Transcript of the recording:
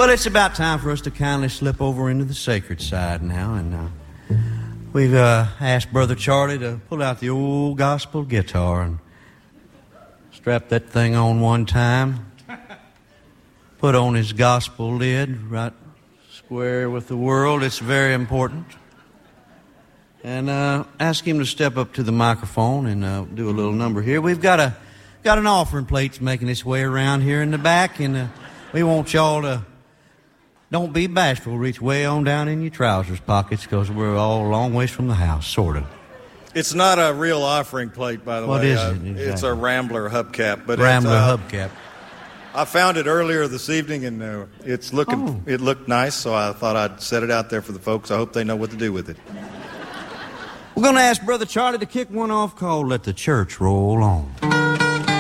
Well, it's about time for us to kindly slip over into the sacred side now, and we've asked Brother Charlie to pull out the old gospel guitar and strap that thing on one time, put on his gospel lid right square with the world. It's very important. And ask him to step up to the microphone and do a little number here. We've got an offering plate making its way around here in the back, and we want y'all to, don't be bashful, reach way on down in your trousers pockets, because we're all a long ways from the house, sort of. It's not a real offering plate, by the way. What is it? Exactly. It's a Rambler hubcap. But Rambler hubcap. I found it earlier this evening, and it looked nice, so I thought I'd set it out there for the folks. I hope they know what to do with it. We're going to ask Brother Charlie to kick one off called Let the Church Roll On.